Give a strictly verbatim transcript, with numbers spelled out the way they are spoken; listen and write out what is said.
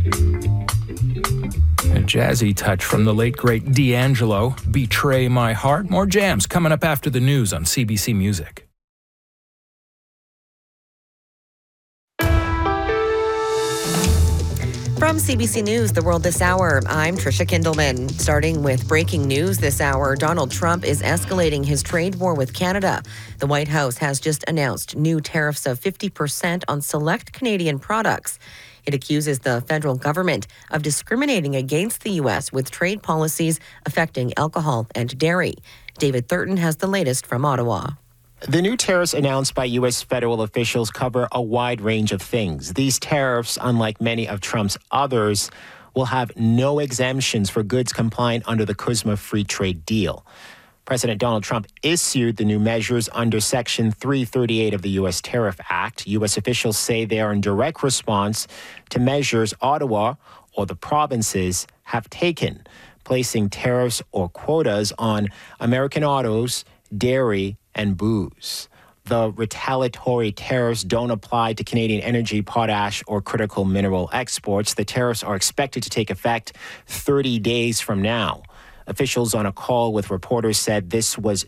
A jazzy touch from the late, great D'Angelo, Betray My Heart. More jams coming up after the news on C B C Music. From C B C News, The World This Hour, I'm Trisha Kindelman. Starting with breaking news this hour, Donald Trump is escalating his trade war with Canada. The White House has just announced new tariffs of fifty percent on select Canadian products. It accuses the federal government of discriminating against the U S with trade policies affecting alcohol and dairy. David Thurton has the latest from Ottawa. The new tariffs announced by U S federal officials cover a wide range of things. These tariffs, unlike many of Trump's others, will have no exemptions for goods compliant under the CUSMA free trade deal. President Donald Trump issued the new measures under Section three thirty-eight of the U S Tariff Act. U S officials say they are in direct response to measures Ottawa or the provinces have taken, placing tariffs or quotas on American autos, dairy, and booze. The retaliatory tariffs don't apply to Canadian energy, potash, or critical mineral exports. The tariffs are expected to take effect thirty days from now. Officials on a call with reporters said this was